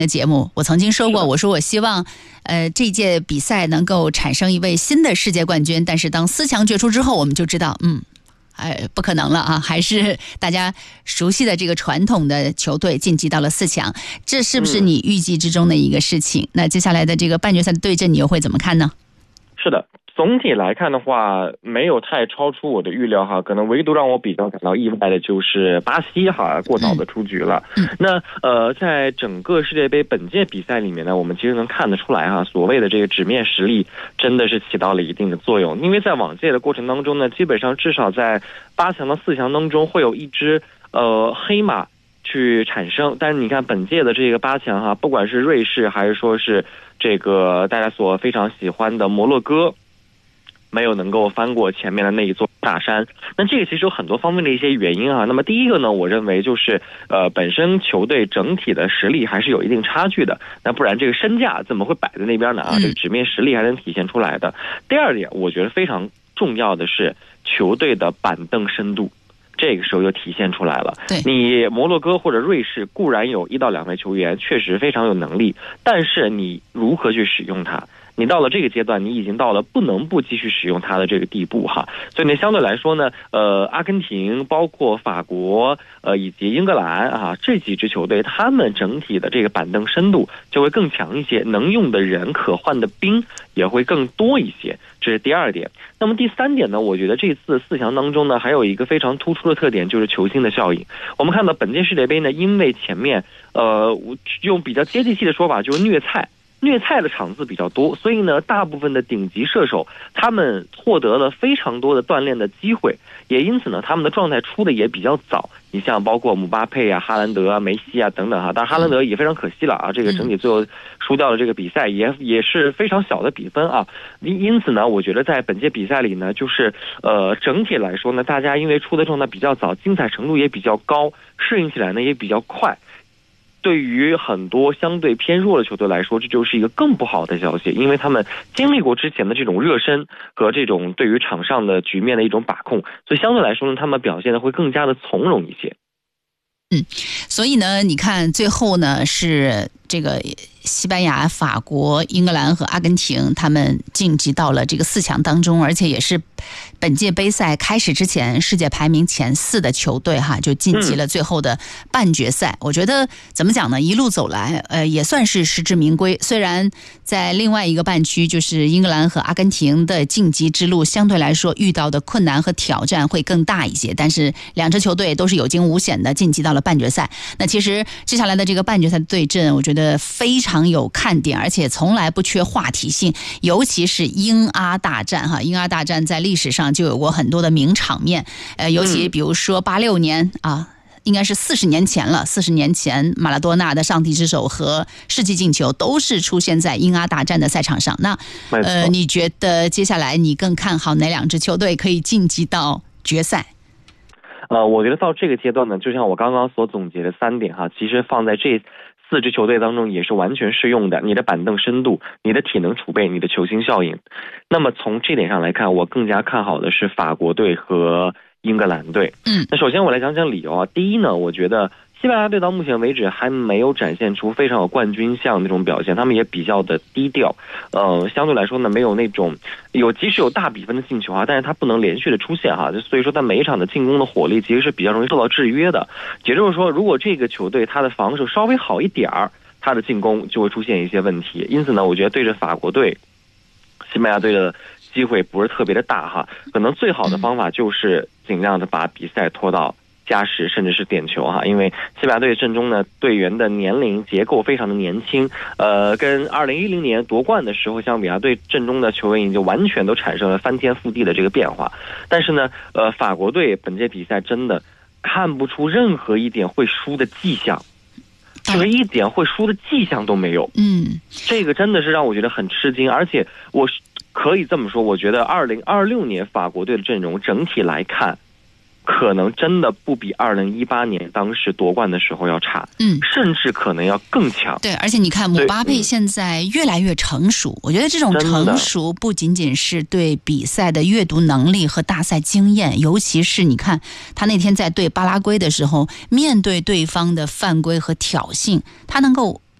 的节目，我曾经说过，我说我希望这届比赛能够产生一位新的世界冠军，但是当4强决出之后，我们就知道不可能了啊，还是大家熟悉的这个传统的球队晋级到了4强，这是不是你预计之中的一个事情？那接下来的这个半决赛的对阵你又会怎么看呢？ 是的，总体来看的话，没有太超出我的预料哈，可能唯独让我比较感到意外的就是巴西哈过早的出局了。那在整个世界杯本届比赛里面呢，我们其实能看得出来哈，所谓的这个纸面实力真的是起到了一定的作用。因为在往届的过程当中呢，基本上至少在8强到4强当中会有一支黑马去产生，但是你看本届的这个8强哈，不管是瑞士还是说是这个大家所非常喜欢的摩洛哥，没有能够翻过前面的那一座大山。那这个其实有很多方面的一些原因啊。那么第一个呢，我认为就是本身球队整体的实力还是有一定差距的，那不然这个身价怎么会摆在那边呢啊？这个纸面实力还能体现出来的。第二点，我觉得非常重要的是球队的板凳深度。这个时候又体现出来了。你摩洛哥或者瑞士固然有1到2位球员确实非常有能力，但是你如何去使用它？你到了这个阶段，你已经到了不能不继续使用它的这个地步哈。所以呢，相对来说呢，阿根廷、包括法国、以及英格兰啊这几支球队，他们整体的这个板凳深度就会更强一些，能用的人、可换的兵也会更多一些。这是第二点。那么第三点呢，我觉得这次4强当中呢，还有一个非常突出的特点，就是球星的效应。我们看到本届世界杯呢，因为前面用比较接地气的说法，就是虐菜的场次比较多，所以呢，大部分的顶级射手他们获得了非常多的锻炼的机会，也因此呢，他们的状态出的也比较早。你像包括姆巴佩啊、哈兰德啊、梅西啊等等哈，当然哈兰德也非常可惜了啊，这个整体最后输掉了这个比赛，也是非常小的比分啊。因此呢，我觉得在本届比赛里呢，就是整体来说呢，大家因为出的状态比较早，精彩程度也比较高，适应起来呢也比较快。对于很多相对偏弱的球队来说，这就是一个更不好的消息，因为他们经历过之前的这种热身和这种对于场上的局面的一种把控，所以相对来说呢，他们表现的会更加的从容一些。 所以呢，你看最后呢是这个西班牙、法国、英格兰和阿根廷他们晋级到了这个4强当中，而且也是本届杯赛开始之前世界排名前4的球队哈，就晋级了最后的半决赛。我觉得怎么讲呢，一路走来也算是实至名归。虽然在另外一个半区，就是英格兰和阿根廷的晋级之路相对来说遇到的困难和挑战会更大一些，但是2支球队都是有惊无险的晋级到了半决赛。那其实接下来的这个半决赛的对阵，我觉得非常有看点，而且从来不缺话题性，尤其是英阿大战哈。英阿大战在历史上就有过很多的名场面，尤其比如说86年啊，应该是40年前了。40年前，马拉多纳的上帝之手和世纪进球都是出现在英阿大战的赛场上。那你觉得接下来你更看好哪2支球队可以晋级到决赛？ 我觉得到这个阶段呢，就像我刚刚所总结的3点哈，其实放在这4支球队当中也是完全适用的。你的板凳深度、你的体能储备、你的球星效应。那么从这点上来看，我更加看好的是法国队和英格兰队。那首先我来讲讲理由啊。第一呢，我觉得西班牙队到目前为止还没有展现出非常有冠军相那种表现，他们也比较的低调。相对来说呢，没有那种即使有大比分的进球啊，但是他不能连续的出现哈，所以说他每一场的进攻的火力其实是比较容易受到制约的。也就是说，如果这个球队他的防守稍微好一点儿，他的进攻就会出现一些问题。因此呢，我觉得对着法国队、西班牙队的机会不是特别的大哈，可能最好的方法就是尽量的把比赛拖到加时甚至是点球哈，因为西班牙队阵中呢，队员的年龄结构非常的年轻，跟2010年夺冠的时候相比啊，队阵中的球员已经完全都产生了翻天覆地的这个变化。但是呢，法国队本届比赛真的看不出任何一点会输的迹象，就是一点会输的迹象都没有。这个真的是让我觉得很吃惊，而且我可以这么说，我觉得2026年法国队的阵容整体来看，可能真的不比2018年当时夺冠的时候要差，甚至可能要更强。 对，而且你看姆巴佩现在越来越成熟，我觉得这种成熟不仅仅是对比赛的阅读能力和大赛经验，尤其是你看他那天在对巴拉圭的时候，面对对方的犯规和挑衅，他能够